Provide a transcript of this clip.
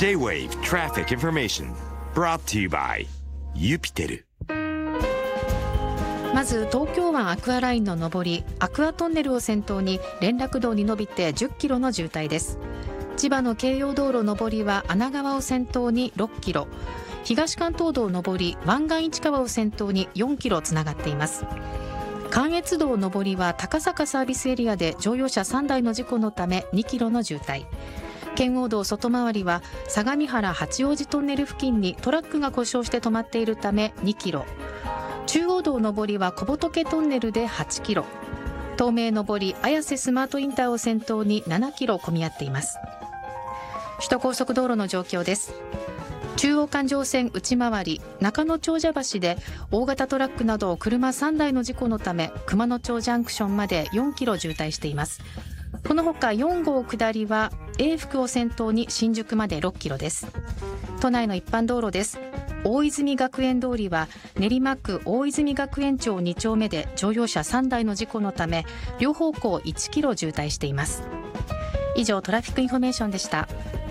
J-Wave Traffic Information brought to you by Yupitel。 まず東京湾アクアラインの上りアクアトンネルを先頭に連絡道に伸びて10キロの渋滞です。千葉の京葉道路上りは穴川を先頭に6キロ、東関東道上り湾岸市川を先頭に4キロつながっています。関越道上りは高坂サービスエリアで乗用車3台の事故のため2キロの渋滞、圏央道外回りは相模原八王子トンネル付近にトラックが故障して止まっているため2キロ、中央道上りは小仏トンネルで8キロ、東名上り綾瀬スマートインターを先頭に7キロ混み合っています。首都高速道路の状況です。中央環状線内回り中野長者橋で大型トラックなど車3台の事故のため熊野町ジャンクションまで4キロ渋滞しています。このほか4号下りは永福を先頭に新宿まで6キロです。都内の一般道路です。大泉学園通りは練馬区大泉学園町2丁目で乗用車3台の事故のため両方向1キロ渋滞しています。以上トラフィックインフォメーションでした。